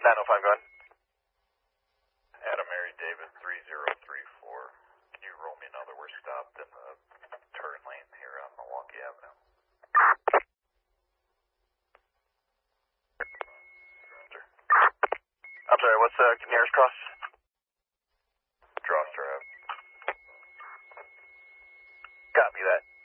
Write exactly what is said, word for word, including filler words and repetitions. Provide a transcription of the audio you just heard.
nine oh five, go ahead. Adam Mary David three zero three four. Can you roll me another? We're stopped in the turn lane here on Milwaukee Avenue. I'm sorry, what's the uh, nearest cross? Drawster Ave. Copy that.